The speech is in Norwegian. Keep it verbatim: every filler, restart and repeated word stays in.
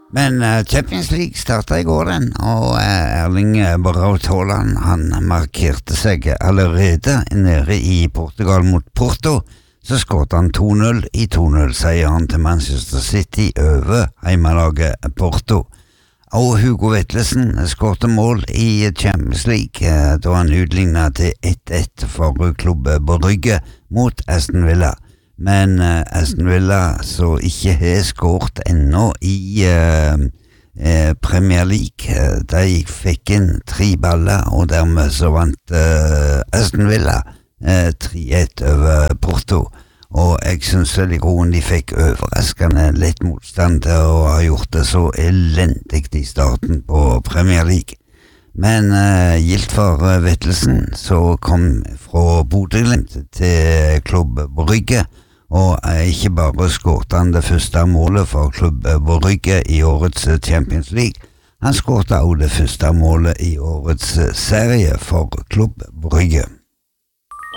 Men uh, Champions League startet i går den, og uh, Erling Braut Haaland, han markerte seg allerede nede i Portugal mot Porto. Så skåret han to null i to null-seieren til Manchester City over heimelaget Porto. Og Hugo Vetlesen skårte mål i Champions League uh, da han utlignet til ett ett for klubb Brygge mot Aston Villa. Men uh, Aston Villa så ikke har skåret ennå i uh, uh, Premier League. Uh, de fikk inn tre baller, og dermed så vant uh, Aston Villa uh, tre ett over Porto. Og jeg synes veldig groen de fikk overraskende lett motstand til å ha gjort det så elendig i starten på Premier League. Men uh, gilt for uh, Vettelsen så kom fra Bodø/Glimt til klubb Brygge, og uh, ikke bare skåret han det første målet for klubb Brygge i årets Champions League, han skåret også det første målet i årets serie for klubb Brygge.